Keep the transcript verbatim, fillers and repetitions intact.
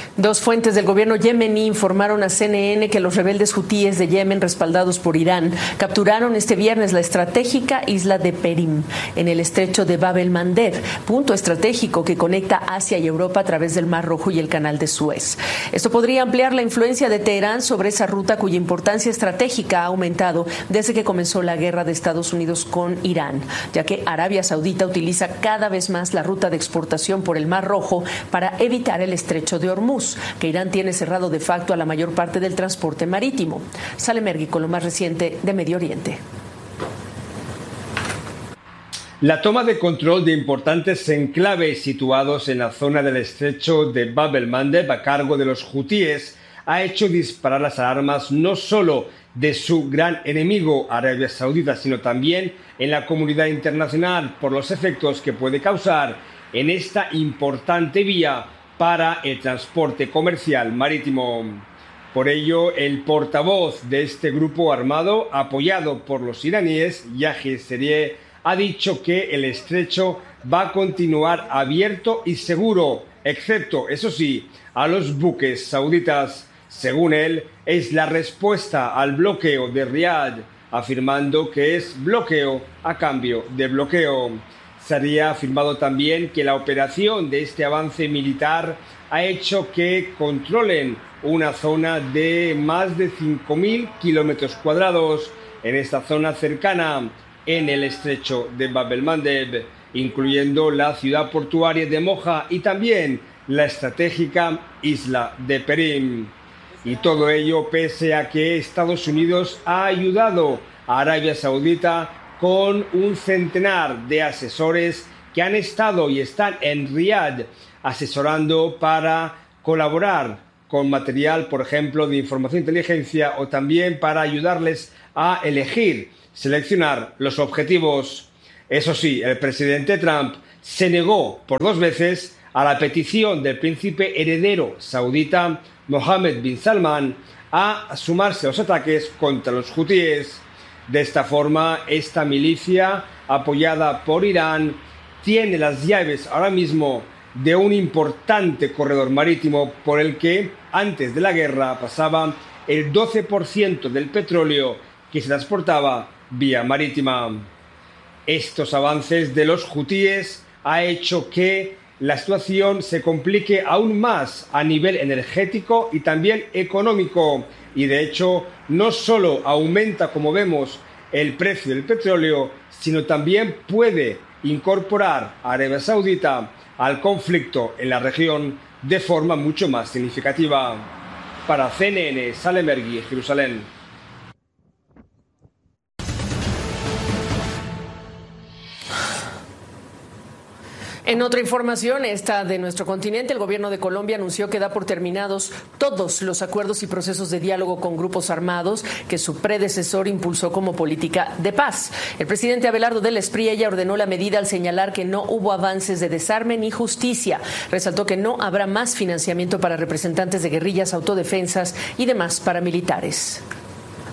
Dos fuentes del gobierno yemení informaron a C N N que los rebeldes hutíes de Yemen, respaldados por Irán, capturaron este viernes la estratégica isla de Perim, en el estrecho de Bab el-Mandeb, punto estratégico que conecta Asia y Europa a través del Mar Rojo y el Canal de Suez. Esto podría ampliar la influencia de Teherán sobre esa ruta, cuya importancia estratégica ha aumentado desde que comenzó la guerra de Estados Unidos con Irán, ya que Arabia Saudita utiliza cada vez más la ruta de exportación por el Mar Rojo para evitar el estrecho de Hormuz, que Irán tiene cerrado de facto a la mayor parte del transporte marítimo. Salem Ergui con lo más reciente de Medio Oriente. La toma de control de importantes enclaves situados en la zona del estrecho de Bab el-Mandeb a cargo de los hutíes ha hecho disparar las alarmas no solo de su gran enemigo Arabia Saudita, sino también en la comunidad internacional por los efectos que puede causar en esta importante vía para el transporte comercial marítimo. Por ello, el portavoz de este grupo armado, apoyado por los iraníes, Yahya Serey, ha dicho que el estrecho va a continuar abierto y seguro, excepto, eso sí, a los buques sauditas. Según él, es la respuesta al bloqueo de Riad, afirmando que es bloqueo a cambio de bloqueo. Serey ha afirmado también que la operación de este avance militar ha hecho que controlen una zona de más de cinco mil kilómetros cuadrados en esta zona cercana en el estrecho de Bab el-Mandeb, incluyendo la ciudad portuaria de Moja y también la estratégica isla de Perim. Y todo ello pese a que Estados Unidos ha ayudado a Arabia Saudita con un centenar de asesores que han estado y están en Riad asesorando para colaborar con material, por ejemplo, de información e inteligencia, o también para ayudarles a elegir, seleccionar los objetivos. Eso sí, el presidente Trump se negó por dos veces a la petición del príncipe heredero saudita Mohammed bin Salman a sumarse a los ataques contra los hutíes. De esta forma, esta milicia, apoyada por Irán, tiene las llaves ahora mismo de un importante corredor marítimo por el que, antes de la guerra, pasaba el doce por ciento del petróleo que se transportaba vía marítima. Estos avances de los hutíes ha hecho que la situación se complique aún más a nivel energético y también económico. Y de hecho, no solo aumenta, como vemos, el precio del petróleo, sino también puede incorporar a Arabia Saudita al conflicto en la región de forma mucho más significativa. Para C N N, Salem Ergui, Jerusalén. En otra información, esta de nuestro continente, el gobierno de Colombia anunció que da por terminados todos los acuerdos y procesos de diálogo con grupos armados que su predecesor impulsó como política de paz. El presidente Abelardo del Espriella ordenó la medida al señalar que no hubo avances de desarme ni justicia. Resaltó que no habrá más financiamiento para representantes de guerrillas, autodefensas y demás paramilitares.